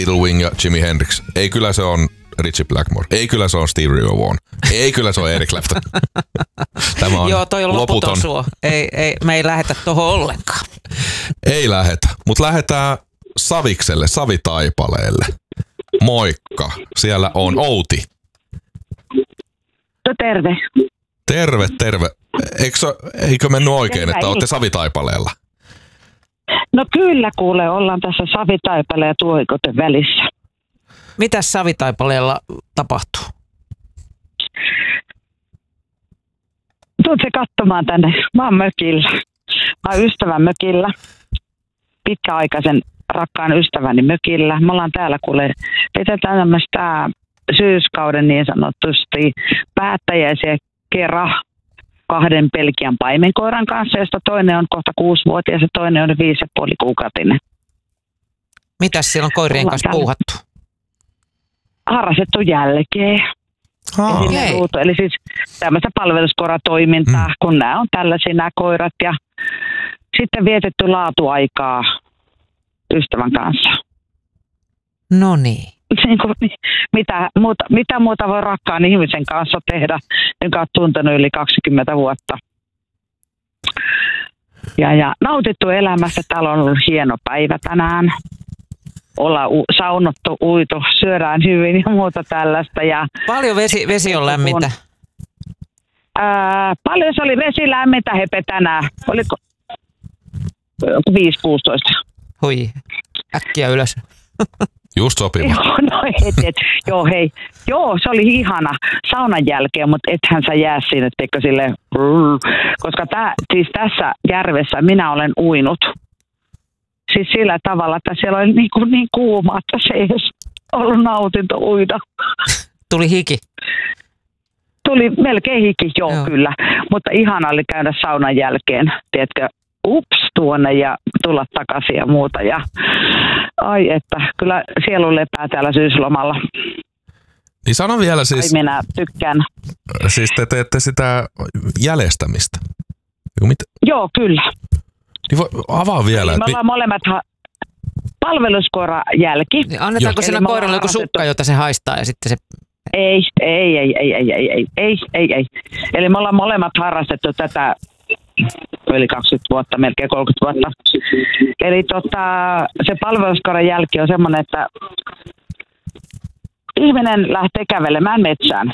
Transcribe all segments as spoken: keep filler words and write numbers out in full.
Eagle Wing ja Jimi Hendrix. Ei kyllä se on Ritchie Blackmore. Ei kyllä se on Stevie Ray Vaughan. Ei kyllä se on Eric Clapton. Tämä on Joo, toi on loputon, loputon. suo. Ei, ei, me ei lähetä tohon ollenkaan. Ei lähetä, mutta lähetään Savikselle, Savitaipaleelle. Moikka, siellä on Outi. No terve. Terve, terve. Eikö, eikö mennyt oikein, että olette Savitaipaleella? No kyllä kuule, ollaan tässä Savitaipale ja Tuohikoten välissä. Mitäs Savitaipaleella tapahtuu? Tuut se katsomaan tänne. Mä oon mökillä. Mä oon ystävän mökillä. Pitkäaikaisen rakkaan ystäväni mökillä. Me ollaan täällä kuule. Pidetään tämmöistä syyskauden niin sanotusti päättäjäisiä kera kahden pelkiän paimenkoiran kanssa, josta toinen on kohta kuusivuotias ja toinen on viisi ja puoli kuukautinen. Mitäs siellä on koirien ollaan kanssa täällä puuhattu? harrastettu jälkeen. Aa, Okei. Okay. Eli siis tämmöistä palveluskoratoimintaa, mm. kun nämä on tällaisia nämä koirat ja sitten vietetty laatuaikaa ystävän kanssa. No niin. Niin kuin, mitä, muuta, mitä muuta voi rakkaan ihmisen kanssa tehdä, jonka olet tuntenut yli kaksikymmentä vuotta. Ja, ja nautittu elämästä. Täällä on ollut hieno päivä tänään. Ollaan u- saunottu, uitu, syödään hyvin ja muuta tällaista. Ja Paljon vesi, vesi on lämmintä. Ää, paljon se oli vesi lämmintä hepe tänään. Oliko viisi kuusitoista? Hui, äkkiä ylös. just sopiva. Joo, no et, et, joo hei, joo se oli ihana saunan jälkeen, mutta ethän sä jää siinä, teikö sille, koska tää, siis tässä järvessä minä olen uinut. Siis sillä tavalla, että siellä oli niin, kuin niin kuuma, että se ei edes ollut nautinto uida. Tuli hiki. Tuli melkein hiki, joo, Joo. kyllä. Mutta ihana oli käydä saunan jälkeen, tiedätkö, ups tuonne ja tulla takaisin ja muuta. Ja, ai että, kyllä sielu lepää täällä syyslomalla. Niin sano vielä siis, Ai minä tykkään. siis te teette sitä jäljestämistä. Mit? Joo, kyllä. Niin voi, avaa vielä. Me ollaan molemmat ha- palveluskoira jälki. Niin annetaanko Joo. sillä Eli me koiralle ollaan joku harrastettu- sukka, jota se haistaa ja sitten se... Ei, ei, ei, ei, ei, ei, ei, ei, ei, ei. Eli me ollaan molemmat harrastettu tätä yli kaksikymmentä vuotta, melkein kolmekymmentä vuotta. Eli tota, se palveluskoiran jälki on semmoinen, että ihminen lähtee kävelemään metsään.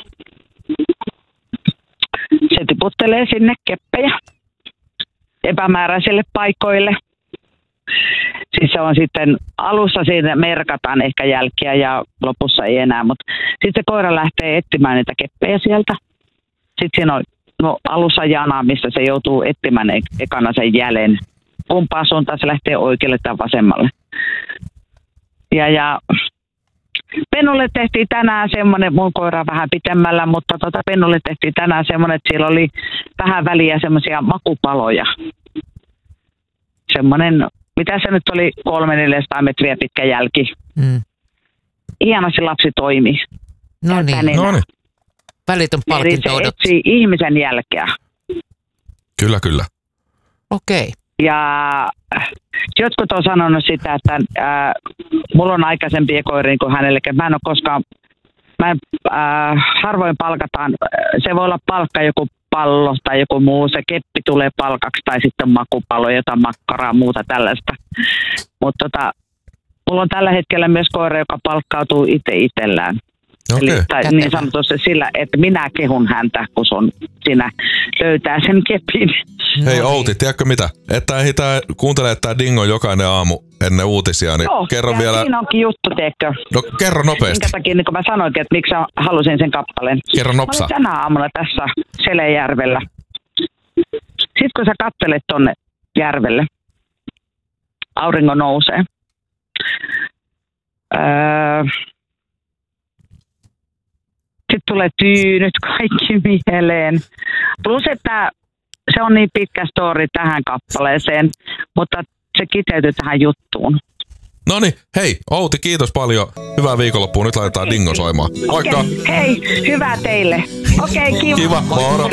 Se tiputtelee sinne keppejä epämääräisille paikoille. Siis se on sitten, alussa siinä merkataan ehkä jälkiä ja lopussa ei enää, mutta sitten se koira lähtee etsimään niitä keppejä sieltä. Sitten siinä on no, alussa jana, missä se joutuu etsimään ekana sen jäljen. Kumpaa suuntaan se lähtee oikealle tai vasemmalle. Ja, ja Pennulle tehtiin tänään semmoinen, mun koira on vähän pitemmällä, mutta tota Pennulle tehtiin tänään semmoinen, että siellä oli vähän väliä semmoisia makupaloja. Semmoinen, mitä se nyt oli, kolme neljäsataa metriä pitkä jälki. Mm. Hienosti lapsi toimi. No niin, No niin, välitön Eli palkinto se odottaa. etsii ihmisen jälkeä. kyllä kyllä. Okei. Ja jotkut on sanonut sitä, että äh, mulla on aikaisempia koiria kuin hänelle, että mä en ole koskaan, mä en, äh, harvoin palkataan, se voi olla palkka joku pallo tai joku muu, se keppi tulee palkaksi tai sitten makupallo, jotain makkaraa, muuta tällaista. Mutta tota, mulla on tällä hetkellä myös koira, joka palkkautuu itse itsellään. Okei. Eli, tai niin sanotusti sillä, että minä kehun häntä, kun sun, sinä löytää sen kepin. Hei No Outi, tiedätkö mitä? Että ehditään kuuntelemaan tää Dingo jokainen aamu ennen uutisia, niin Joo, kerro ja vielä. siinä onkin juttu, teekö? No kerro nopeasti. Minkä takia, niin kun mä sanoinkin, että miksi mä halusin sen kappaleen. Kerro Mä nopsa. olin tänä aamulla tässä Selejärvellä. Sitten kun sä katselet tonne järvelle, aurinko nousee. Öö, Sitten tulee tyynyt kaikki mieleen. Plus, että se on niin pitkä story tähän kappaleeseen, mutta se kiteytyy tähän juttuun. No niin, hei Outi, kiitos paljon. Hyvää viikonloppua. Nyt laitetaan Dingo soimaan. Moikka. Okei, hei, hyvää teille. Okei, kiva. Kiva, moro.